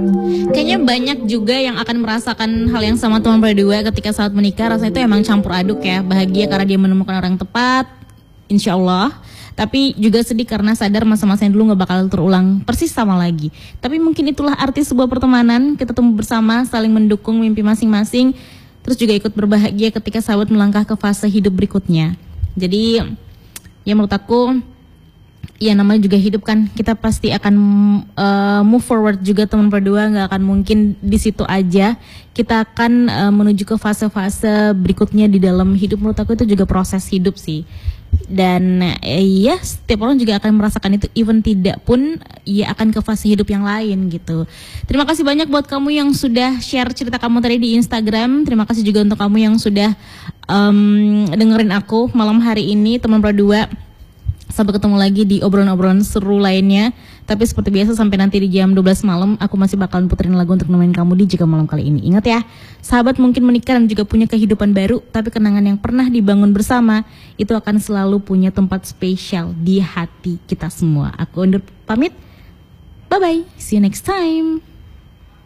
Kayaknya banyak juga yang akan merasakan hal yang sama teman berdua ketika saat menikah. Rasanya itu emang campur aduk ya. Bahagia karena dia menemukan orang yang tepat, insya Allah. Tapi juga sedih karena sadar masa-masa yang dulu gak bakal terulang persis sama lagi. Tapi mungkin itulah arti sebuah pertemanan. Kita tumbuh bersama, saling mendukung mimpi masing-masing. Terus juga ikut berbahagia ketika sahabat melangkah ke fase hidup berikutnya. Jadi ya menurut aku, ya namanya juga hidup kan, kita pasti akan move forward juga teman berdua, nggak akan mungkin di situ aja. Kita akan menuju ke fase-fase berikutnya di dalam hidup. Menurut aku itu juga proses hidup sih. Dan ya setiap orang juga akan merasakan itu, even tidak pun ya akan ke fase hidup yang lain gitu. Terima kasih banyak buat kamu yang sudah share cerita kamu tadi di Instagram. Terima kasih juga untuk kamu yang sudah dengerin aku malam hari ini teman berdua. Sampai ketemu lagi di obrolan-obrolan seru lainnya. Tapi seperti biasa sampai nanti di jam 12 malam aku masih bakalan puterin lagu untuk nemenin kamu di Jika Malam kali ini. Ingat ya, sahabat mungkin menikah dan juga punya kehidupan baru, tapi kenangan yang pernah dibangun bersama itu akan selalu punya tempat spesial di hati kita semua. Aku undur pamit. Bye-bye. See you next time.